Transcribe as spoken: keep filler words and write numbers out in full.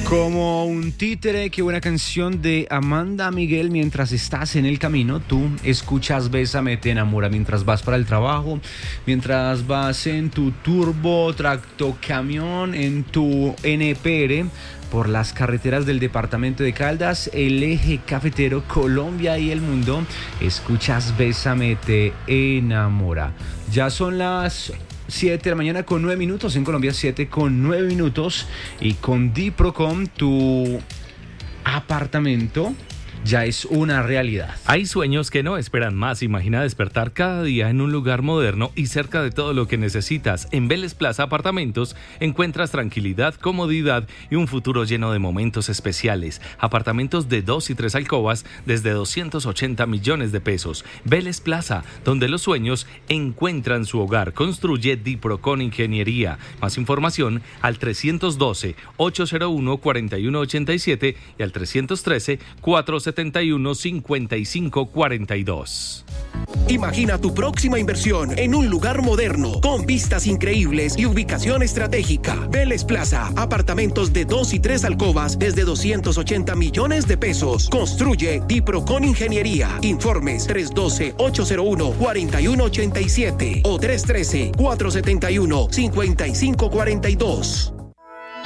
Como un títere, qué buena canción de Amanda Miguel. Mientras estás en el camino, tú escuchas Bésame, te enamora. Mientras vas para el trabajo, mientras vas en tu turbo tractocamión, en tu N P R, por las carreteras del departamento de Caldas, el eje cafetero, Colombia y el mundo, escuchas Bésame, te enamora. Ya son las siete de la mañana con nueve minutos, en Colombia siete con nueve minutos, y con Diprocom tu apartamento ya es una realidad. Hay sueños que no esperan más. Imagina despertar cada día en un lugar moderno y cerca de todo lo que necesitas. En Vélez Plaza Apartamentos encuentras tranquilidad, comodidad y un futuro lleno de momentos especiales. Apartamentos de dos y tres alcobas desde doscientos ochenta millones de pesos. Vélez Plaza, donde los sueños encuentran su hogar. Construye Diprocom Ingeniería. Más información al trescientos doce, ochocientos uno, cuarenta y uno ochenta y siete y al trescientos trece, cuatrocientos setenta y uno, cincuenta y cinco cuarenta y dos. Imagina tu próxima inversión en un lugar moderno, con vistas increíbles y ubicación estratégica. Vélez Plaza, apartamentos de dos y tres alcobas desde doscientos ochenta millones de pesos. Construye Diprocom Ingeniería. Informes tres uno dos, ocho cero uno, cuatro uno ocho siete o tres uno tres, cuatro siete uno, cinco cinco cuatro dos.